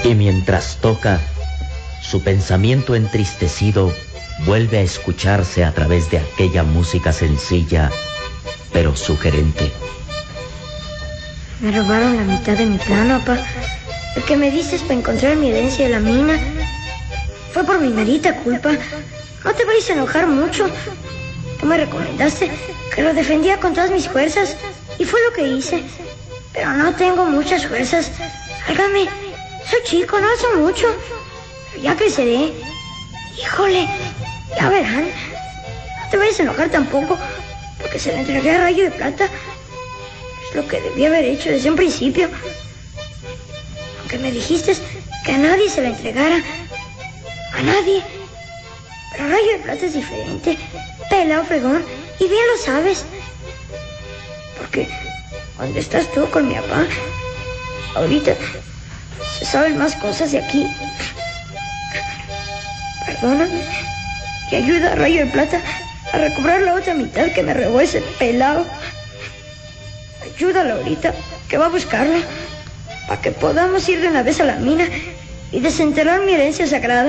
Y mientras toca, su pensamiento entristecido vuelve a escucharse a través de aquella música sencilla, pero sugerente. Me robaron la mitad de mi plan, papá. El que me dices para encontrar mi herencia de la mina. Fue por mi merita culpa. No te vayas a enojar mucho. Tú me recomendaste que lo defendía con todas mis fuerzas. Y fue lo que hice. Pero no tengo muchas fuerzas. Álgame, soy chico, no hace mucho. Pero ya creceré. Híjole, ya verán. No te vayas a enojar tampoco, porque se la entregué a Rayo de Plata. Es lo que debí haber hecho desde un principio. Aunque me dijiste que a nadie se la entregara. A nadie. Pero Rayo de Plata es diferente. Pelao, fregón. Y bien lo sabes. Porque cuando estás tú con mi papá, ahorita se saben más cosas de aquí. Perdóname y ayuda a Rayo de Plata a recobrar la otra mitad que me robó ese pelao. Ayúdalo ahorita, que va a buscarla, para que podamos ir de una vez a la mina y desenterrar mi herencia sagrada.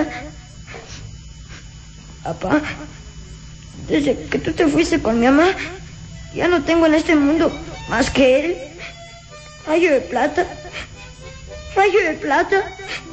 Papá, desde que tú te fuiste con mi mamá, ya no tengo en este mundo más que él. Rayo de Plata. Rayo de Plata.